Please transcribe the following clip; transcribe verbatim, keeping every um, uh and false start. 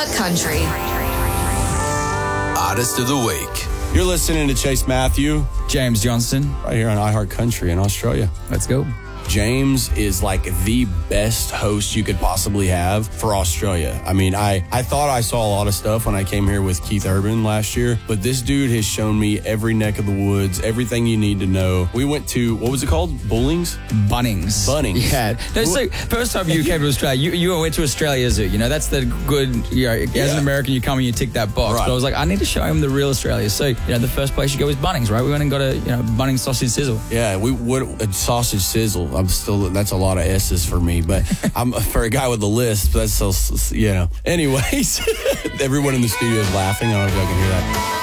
iHeart Country. Artist of the Week. You're listening to Chase Matthew, James Johnson, right here on iHeart Country in Australia. Let's go. James is like the best host you could possibly have for Australia. I mean, I, I thought I saw a lot of stuff when I came here with Keith Urban last year, but this dude has shown me every neck of the woods, everything you need to know. We went to, what was it called? Bullings? Bunnings. Bunnings. Yeah. No, so first time you came to Australia, you, you went to Australia Zoo. You know, that's the good, you know, as Yeah. an American, you come and you tick that box. Right. But I was like, I need to show him the real Australia. So, you know, the first place you go is Bunnings, right? We went and got a, you know, Bunnings sausage sizzle. Yeah, we would a sausage sizzle. I'm still, that's a lot of S's for me, but I'm for a guy with a list, that's so, you know. Anyways, everyone in the studio is laughing. I don't know if y'all can hear that.